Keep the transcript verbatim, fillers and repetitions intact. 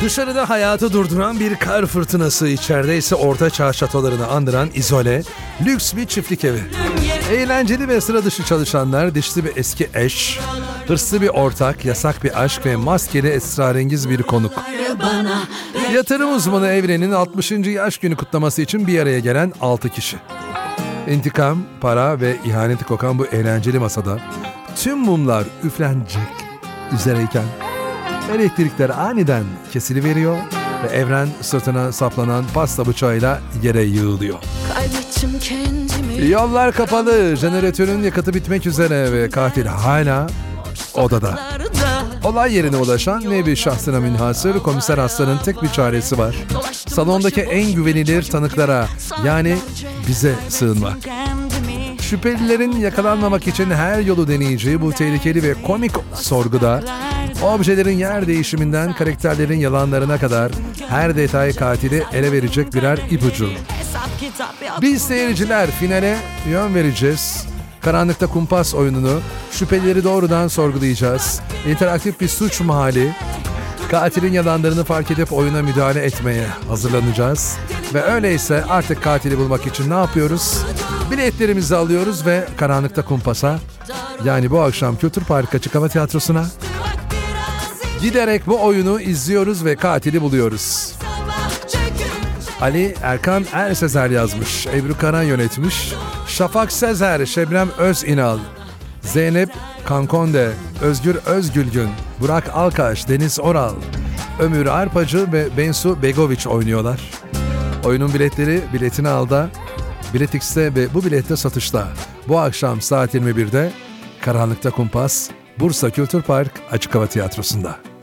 Dışarıda hayatı durduran bir kar fırtınası, içeride ise orta çağ şatolarını andıran izole, lüks bir çiftlik evi. Eğlenceli ve sıra dışı çalışanlar, dişli bir eski eş, hırslı bir ortak, yasak bir aşk ve maskeli esrarengiz bir konuk. Yatırım uzmanı Evren'in altmışıncı yaş günü kutlaması için bir araya gelen altı kişi. İntikam, para ve ihaneti kokan bu eğlenceli masada tüm mumlar üflenecek üzereyken elektrikler aniden kesiliveriyor ve Evren sırtına saplanan pasta bıçağıyla yere yığılıyor. Yollar kapalı, jeneratörün yakıtı bitmek üzere ve katil hala odada. Olay yerine ulaşan nevi şahsına münhasır komiser Aslan'ın tek bir çaresi var. Salondaki en güvenilir tanıklara, yani bize sığınmak. Şüphelilerin yakalanmamak için her yolu deneyeceği bu tehlikeli ve komik sorguda objelerin yer değişiminden karakterlerin yalanlarına kadar her detay katili ele verecek birer ipucu. Biz seyirciler finale yön vereceğiz. Karanlıkta kumpas oyununu, şüphelileri doğrudan sorgulayacağız. İnteraktif bir suç mahalli. Katilin yalanlarını fark edip oyuna müdahale etmeye hazırlanacağız. Ve öyleyse artık katili bulmak için ne yapıyoruz? Biletlerimizi alıyoruz ve karanlıkta kumpasa, yani bu akşam Kültür Park Açık Hava Tiyatrosu'na giderek bu oyunu izliyoruz ve katili buluyoruz. Ali Erkan Ersezer yazmış, Ebru Karan yönetmiş, Şafak Sezer, Şebnem Özİnal, Zeynep Kankonde, Özgür Özgülgün, Burak Alkaş, Deniz Oral, Ömür Arpacı ve Bensu Begoviç oynuyorlar. Oyunun biletleri Biletini Al'da, Biletix'te ve bu bilette satışta. Bu akşam saat yirmi birde Karanlıkta Kumpas, Bursa Kültür Park Açık Hava Tiyatrosu'nda.